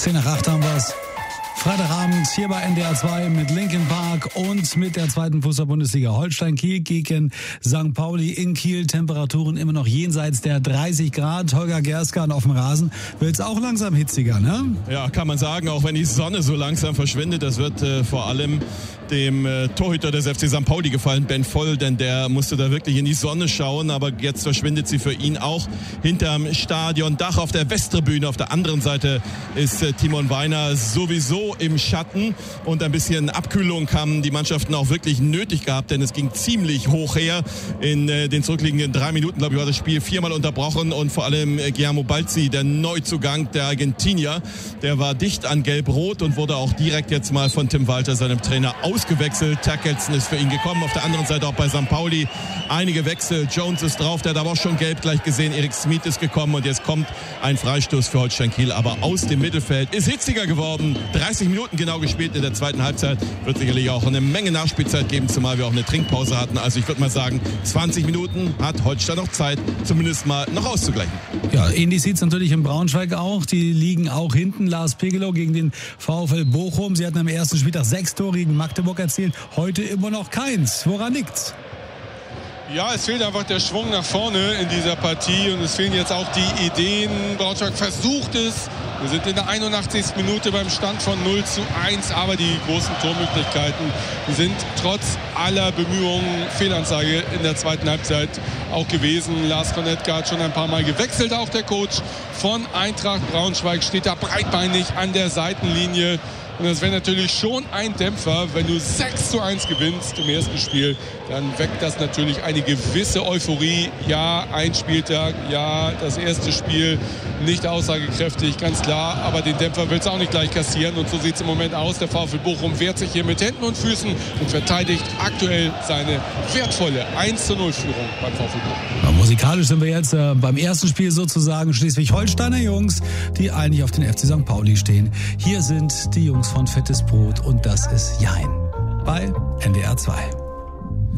7:10 haben wir's. Freitagabend hier bei NDR 2 mit Linkin Park und mit der zweiten Fußball-Bundesliga. Holstein Kiel gegen St. Pauli in Kiel. Temperaturen immer noch jenseits der 30 Grad. Holger Gerskan auf dem Rasen. Wird's auch langsam hitziger, ne? Ja, kann man sagen, auch wenn die Sonne so langsam verschwindet. Das wird vor allem dem Torhüter des FC St. Pauli gefallen, Ben Voll, denn der musste da wirklich in die Sonne schauen, aber jetzt verschwindet sie für ihn auch hinterm Stadiondach auf der Westtribüne. Auf der anderen Seite ist Timon Weiner sowieso im Schatten und ein bisschen Abkühlung haben die Mannschaften auch wirklich nötig gehabt, denn es ging ziemlich hoch her. In den zurückliegenden 3 Minuten, glaube ich, war das Spiel 4-mal unterbrochen und vor allem Guillermo Balzi, der Neuzugang der Argentinier, der war dicht an Gelb-Rot und wurde auch direkt jetzt mal von Tim Walter, seinem Trainer, ausgewechselt. Terkelsen ist für ihn gekommen. Auf der anderen Seite auch bei St. Pauli einige Wechsel. Jones ist drauf, der hat aber auch schon gelb gleich gesehen. Erik Smith ist gekommen und jetzt kommt ein Freistoß für Holstein Kiel, aber aus dem Mittelfeld. Ist hitziger geworden. 30 Minuten genau gespielt in der zweiten Halbzeit. Wird sicherlich auch eine Menge Nachspielzeit geben, zumal wir auch eine Trinkpause hatten. Also ich würde mal sagen, 20 Minuten hat Holstein noch Zeit, zumindest mal noch auszugleichen. Ja, ähnlich sieht es natürlich in Braunschweig auch. Die liegen auch hinten. Lars Pegelow gegen den VfL Bochum. Sie hatten am ersten Spieltag 6 Tore gegen Magdeburg erzielt. Heute immer noch keins. Woran liegt's? Ja, es fehlt einfach der Schwung nach vorne in dieser Partie und es fehlen jetzt auch die Ideen. Braunschweig versucht es. Wir sind in der 81. Minute beim Stand von 0:1, aber die großen Tormöglichkeiten sind trotz aller Bemühungen Fehlanzeige in der zweiten Halbzeit auch gewesen. Lars Konetka hat schon ein paar Mal gewechselt, auch der Coach von Eintracht Braunschweig steht da breitbeinig an der Seitenlinie. Und das wäre natürlich schon ein Dämpfer, wenn du 6:1 gewinnst im ersten Spiel, dann weckt das natürlich eine gewisse Euphorie. Ja, ein Spieltag, ja, das erste Spiel nicht aussagekräftig, ganz klar, aber den Dämpfer willst du auch nicht gleich kassieren und so sieht es im Moment aus. Der VfL Bochum wehrt sich hier mit Händen und Füßen und verteidigt aktuell seine wertvolle 1:0-Führung beim VfL Bochum. Ja, musikalisch sind wir jetzt beim ersten Spiel sozusagen Schleswig-Holsteiner Jungs, die eigentlich auf den FC St. Pauli stehen. Hier sind die Jungs von Fettes Brot und das ist Jein bei NDR 2.